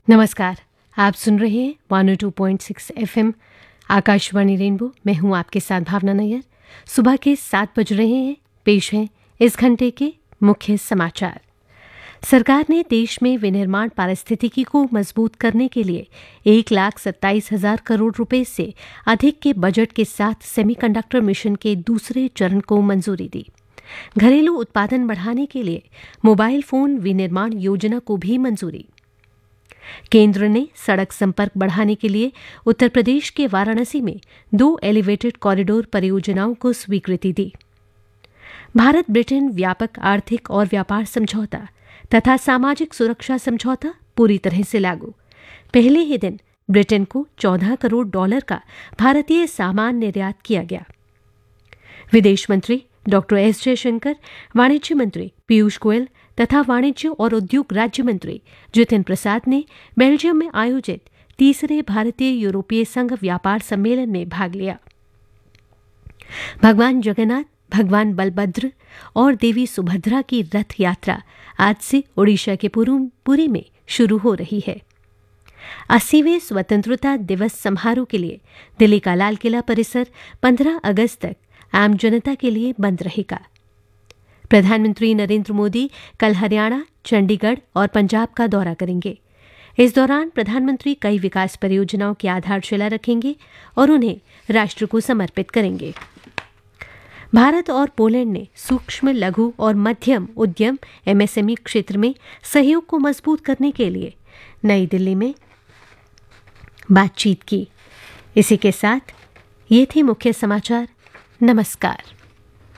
नमस्कार, आप सुन रहे हैं 102.6 FM आकाशवाणी रेनबो। मैं हूं आपके साथ भावना नैयर। सुबह के 7 बज रहे हैं। पेश हैं इस घंटे के मुख्य समाचार। सरकार ने देश में विनिर्माण पारिस्थितिकी को मजबूत करने के लिए 1,27,000 करोड़ रुपए से अधिक के बजट के साथ सेमीकंडक्टर मिशन के दूसरे चरण को मंजूरी दी। घरेलू उत्पादन बढ़ाने के लिए मोबाइल फोन विनिर्माण योजना को भी मंजूरी। केंद्र ने सड़क संपर्क बढ़ाने के लिए उत्तर प्रदेश के वाराणसी में 2 एलिवेटेड कॉरिडोर परियोजनाओं को स्वीकृति दी। भारत ब्रिटेन व्यापक आर्थिक और व्यापार समझौता तथा सामाजिक सुरक्षा समझौता पूरी तरह से लागू। पहले ही दिन ब्रिटेन को $14 करोड़ का भारतीय सामान निर्यात किया गया। विदेश मंत्री डॉक्टर एस जयशंकर, वाणिज्य मंत्री पीयूष गोयल तथा वाणिज्य और उद्योग राज्य मंत्री जितिन प्रसाद ने बेल्जियम में आयोजित तीसरे भारतीय यूरोपीय संघ व्यापार सम्मेलन में भाग लिया। भगवान जगन्नाथ, भगवान बलभद्र और देवी सुभद्रा की रथ यात्रा आज से ओडिशा के पुरी में शुरू हो रही है। 80वें स्वतंत्रता दिवस समारोह के लिए दिल्ली का लाल किला परिसर 15 अगस्त तक आम जनता के लिए बंद रहेगा। प्रधानमंत्री नरेंद्र मोदी कल हरियाणा, चंडीगढ़ और पंजाब का दौरा करेंगे। इस दौरान प्रधानमंत्री कई विकास परियोजनाओं की आधारशिला रखेंगे और उन्हें राष्ट्र को समर्पित करेंगे। भारत और पोलैंड ने सूक्ष्म, लघु और मध्यम उद्यम MSME क्षेत्र में सहयोग को मजबूत करने के लिए नई दिल्ली में बातचीत की। इसी के साथ ये थे मुख्य समाचार। नमस्कार।